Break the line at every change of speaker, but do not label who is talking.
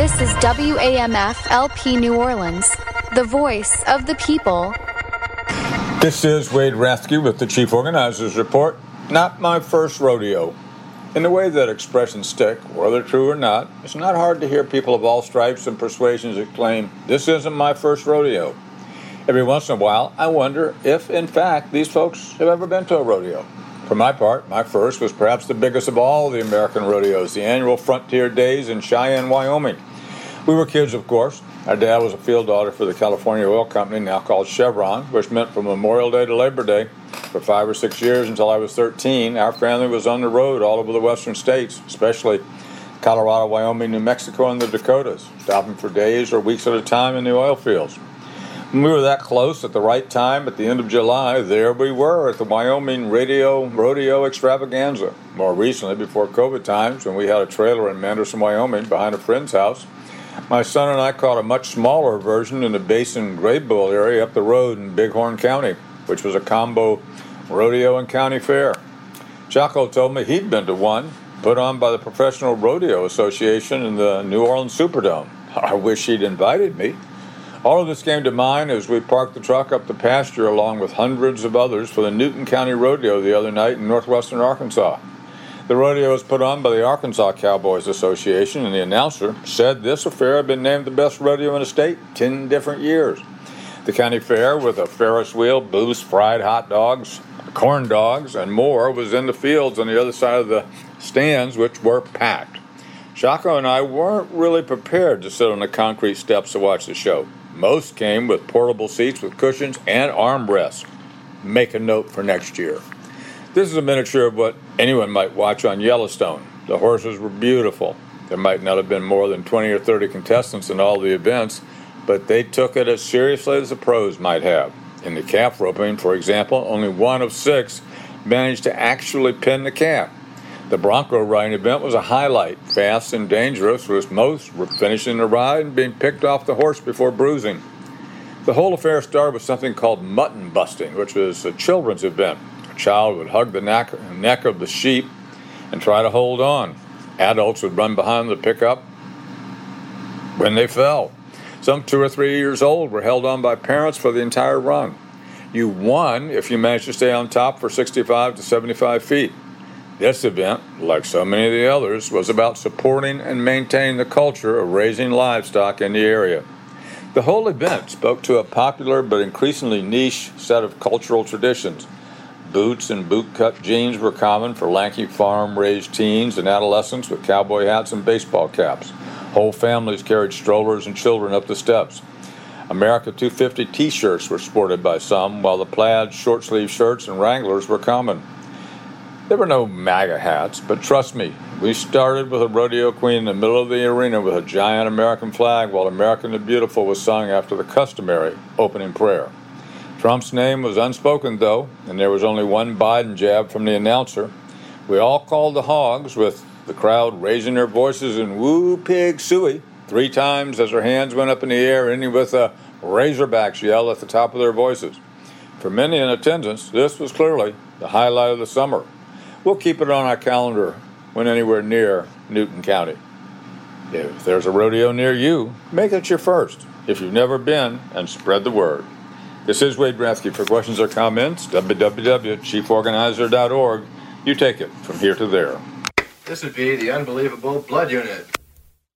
This is WAMF LP New Orleans, the voice of the people.
This is Wade Rathke with the Chief Organizers Report. Not my first rodeo. In the way that expressions stick, whether true or not, it's not hard to hear people of all stripes and persuasions exclaim, "This isn't my first rodeo." Every once in a while, I wonder if, in fact, these folks have ever been to a rodeo. For my part, my first was perhaps the biggest of all the American rodeos, the annual Frontier Days in Cheyenne, Wyoming. We were kids, of course. Our dad was a field auditor for the California Oil Company, now called Chevron, which meant from Memorial Day to Labor Day. For 5 or 6 years until I was 13, our family was on the road all over the western states, especially Colorado, Wyoming, New Mexico, and the Dakotas, stopping for days or weeks at a time in the oil fields. When we were that close at the right time, at the end of July, there we were at the Wyoming Rodeo Extravaganza. More recently, before COVID times, when we had a trailer in Manderson, Wyoming, behind a friend's house, my son and I caught a much smaller version in the Basin Grade Bowl area up the road in Bighorn County, which was a combo rodeo and county fair. Chaco told me he'd been to one, put on by the Professional Rodeo Association in the New Orleans Superdome. I wish he'd invited me. All of this came to mind as we parked the truck up the pasture along with hundreds of others for the Newton County Rodeo the other night in northwestern Arkansas. The rodeo was put on by the Arkansas Cowboys Association, and the announcer said this affair had been named the best rodeo in the state 10 different years. The county fair, with a Ferris wheel, booths, fried hot dogs, corn dogs, and more, was in the fields on the other side of the stands, which were packed. Chaco and I weren't really prepared to sit on the concrete steps to watch the show. Most came with portable seats with cushions and armrests. Make a note for next year. This is a miniature of what anyone might watch on Yellowstone. The horses were beautiful. There might not have been more than 20 or 30 contestants in all the events, but they took it as seriously as the pros might have. In the calf roping, for example, only 1 of 6 managed to actually pin the calf. The bronco riding event was a highlight, fast and dangerous, with most finishing the ride and being picked off the horse before bruising. The whole affair started with something called mutton busting, which was a children's event. A child would hug the neck of the sheep and try to hold on. Adults would run behind the pickup when they fell. Some 2 or 3 years old were held on by parents for the entire run. You won if you managed to stay on top for 65 to 75 feet. This event, like so many of the others, was about supporting and maintaining the culture of raising livestock in the area. The whole event spoke to a popular but increasingly niche set of cultural traditions. Boots and boot-cut jeans were common for lanky farm-raised teens and adolescents with cowboy hats and baseball caps. Whole families carried strollers and children up the steps. America 250 T-shirts were sported by some, while the plaid, short-sleeve shirts and Wranglers were common. There were no MAGA hats, but trust me, we started with a rodeo queen in the middle of the arena with a giant American flag while America the Beautiful was sung after the customary opening prayer. Trump's name was unspoken, though, and there was only one Biden jab from the announcer. We all called the hogs, with the crowd raising their voices in "Woo Pig Suey" 3 times as their hands went up in the air, ending with a Razorbacks yell at the top of their voices. For many in attendance, this was clearly the highlight of the summer. We'll keep it on our calendar when anywhere near Newton County. If there's a rodeo near you, make it your first. If you've never been, and spread the word. This is Wade Rathke. For questions or comments, www.chieforganizer.org. You take it from here to there.
This would be the Unbelievable Blood Unit.